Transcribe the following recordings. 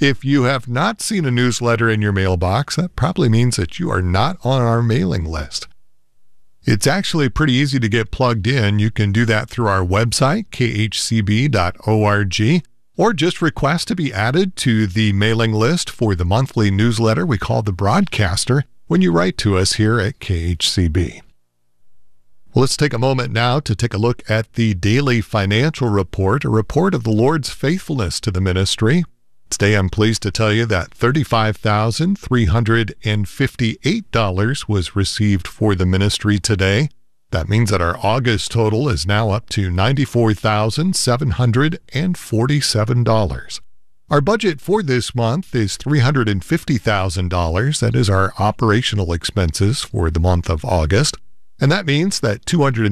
If you have not seen a newsletter in your mailbox, that probably means that you are not on our mailing list. It's actually pretty easy to get plugged in. You can do that through our website, khcb.org, or just request to be added to the mailing list for the monthly newsletter we call The Broadcaster when you write to us here at KHCB. Well, let's take a moment now to take a look at the daily financial report, a report of the Lord's faithfulness to the ministry. Today, I'm pleased to tell you that $35,358 was received for the ministry today. That means that our August total is now up to $94,747. Our budget for this month is $350,000. That is our operational expenses for the month of August. And that means that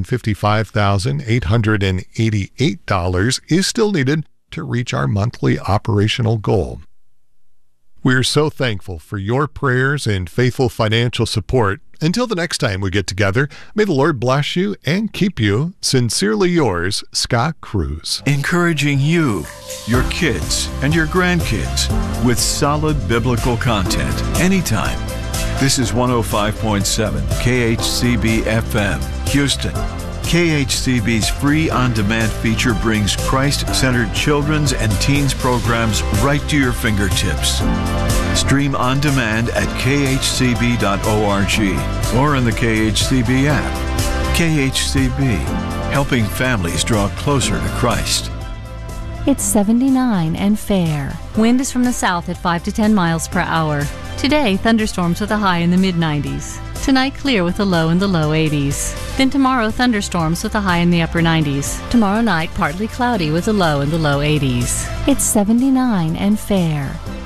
$255,888 is still needed to reach our monthly operational goal. We're so thankful for your prayers and faithful financial support. Until the next time we get together, may the Lord bless you and keep you. Sincerely yours, Scott Cruz. Encouraging you, your kids, and your grandkids with solid biblical content anytime. This is 105.7 KHCB FM, Houston. KHCB's free on-demand feature brings Christ-centered children's and teens programs right to your fingertips. Stream on demand at khcb.org or in the KHCB app. KHCB, helping families draw closer to Christ. It's 79 and fair. Wind is from the south at 5 to 10 miles per hour. Today, thunderstorms with a high in the mid-90s. Tonight, clear with a low in the low 80s. Then tomorrow, thunderstorms with a high in the upper 90s. Tomorrow night, partly cloudy with a low in the low 80s. It's 79 and fair.